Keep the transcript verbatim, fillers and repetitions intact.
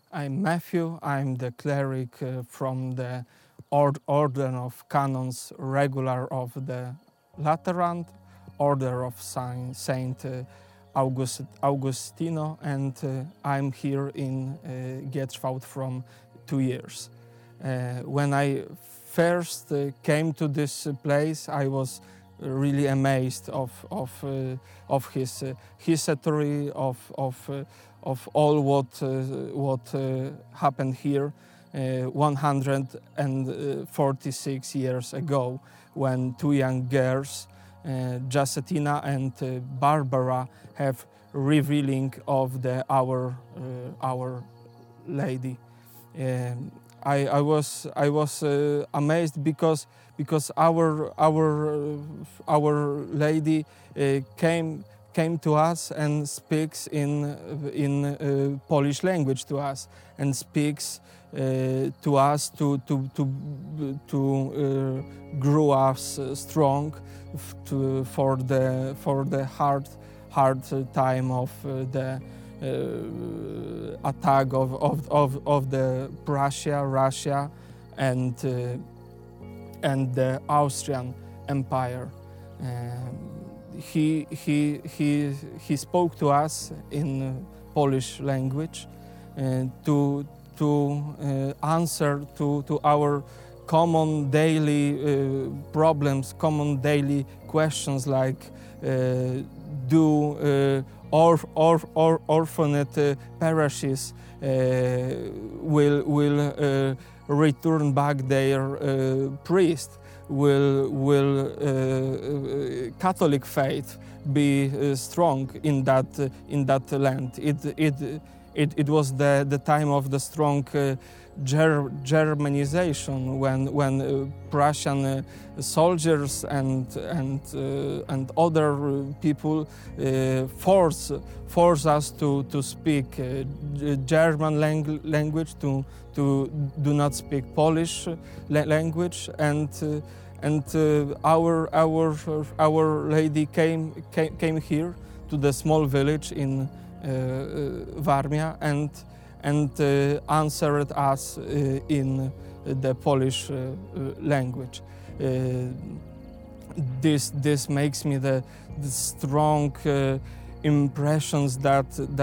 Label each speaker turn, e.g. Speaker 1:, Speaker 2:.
Speaker 1: I'm Matthew. I'm the cleric uh, from the Ord Order of Canons Regular of the Lateran, Order of Saint, Saint uh, August, Augustino, and uh, I'm here in uh, Gietrzwałt from two years. Uh, when I first uh, came to this uh, place, I was really amazed of of uh, of his uh, history, of of uh, of all what uh, what uh, happened here uh, one hundred forty-six years ago, when two young girls, uh, Jacetina and uh, Barbara, have revealing of the our uh, Our Lady. Um, I, I was I was uh, amazed because because our our uh, Our Lady uh, came came to us and speaks in in uh, Polish language to us, and speaks uh, to us to to to to uh, grow us strong to, for the for the hard hard time of uh, the Uh, attack of, of, of, of the Prussia, Russia, and uh, and the Austrian Empire. Um, he he he he spoke to us in uh, Polish language uh, to to uh, answer to to our common daily uh, problems, common daily questions like uh, do uh, Or, or, or orphaned uh, parishes uh, will, will uh, return back their uh, priest? Will, will uh, Catholic faith be uh, strong in that, uh, in that land? It, it, it, it was the, the time of the strong uh, Ger Germanization, when, when uh, Prussian uh, soldiers and, and, uh, and other people uh, force, force us to, to speak uh, German lang language, to, to do not speak Polish la language, and, uh, and uh, our, our, our Lady came, came, came here to the small village in uh, Warmia, and and uh, answered us uh, in the Polish uh, language. Uh, this this makes me the, the strong uh, impressions that, that